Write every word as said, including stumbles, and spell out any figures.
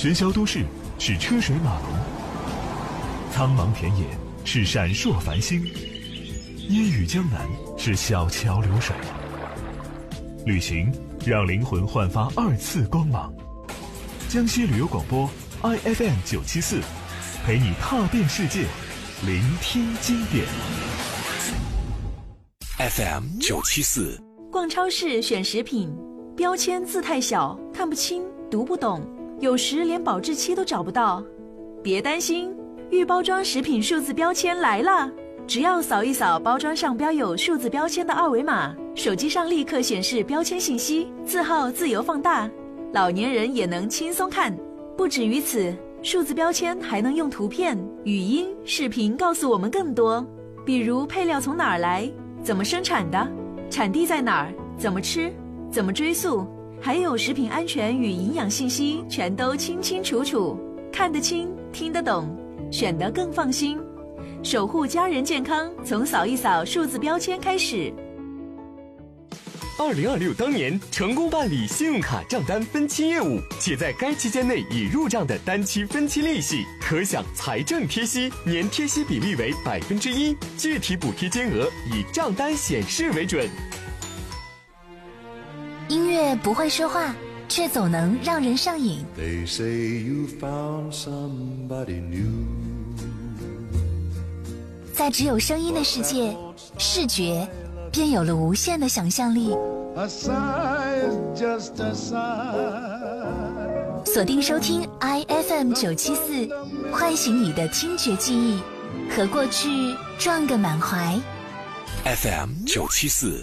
喧嚣都市是车水马龙，苍茫田野是闪烁繁星，烟雨江南是小桥流水。旅行让灵魂焕发二次光芒。江西旅游广播 I F M 九七四，陪你踏遍世界，聆听经典。 F M 九七四。 逛超市选食品，标签字太小，看不清，读不懂，有时连保质期都找不到。别担心，预包装食品数字标签来了！只要扫一扫包装上标有数字标签的二维码，手机上立刻显示标签信息，字号自由放大，老年人也能轻松看。不止于此，数字标签还能用图片、语音、视频告诉我们更多，比如配料从哪儿来，怎么生产的，产地在哪儿，怎么吃，怎么追溯，还有食品安全与营养信息全都清清楚楚，看得清，听得懂，选得更放心。守护家人健康，从扫一扫数字标签开始。 二零二六当年成功办理信用卡账单分期业务，且在该期间内已入账的单期分期利息，可享财政贴息，年贴息比例为百分之一，具体补贴金额以账单显示为准。 音乐不会说话，却总能让人上瘾。 They say you found somebody new。 在只有声音的世界，视觉便有了无限的想象力。 A sigh is just a sigh。 锁定收听 I F M 九七四，唤醒你的听觉记忆，和过去撞个满怀。 F M 九七四。